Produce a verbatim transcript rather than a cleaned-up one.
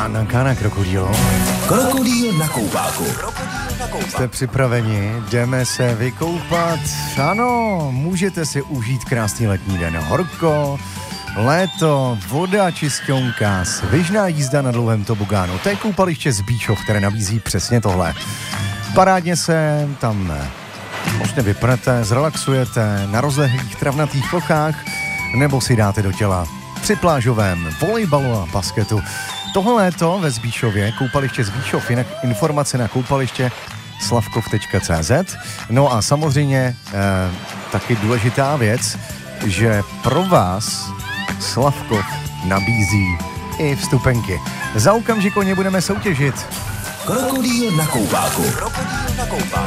a Nankana Krokodýl. Krokodýl na koupáku. Jste připraveni? Jdeme se vykoupat. Ano, můžete si užít krásný letní den. Horko, léto, voda čisťonka, svižná jízda na dlouhém tobogánu. To je koupaliště z Bíčov, které nabízí přesně tohle. Parádně se tam možná vypnete, zrelaxujete na rozlehlých travnatých plochách nebo si dáte do těla při plážovém volejbalu a basketu. Tohle léto ve Zbíšově, koupaliště Zbíšov, jinak informace na koupaliště slavkov tečka cé zet. No a samozřejmě eh, taky důležitá věc, že pro vás Slavkov nabízí i vstupenky. Za okamžik o ně budeme soutěžit. Krokodýl na koupáku. Krokodýl na koupáku.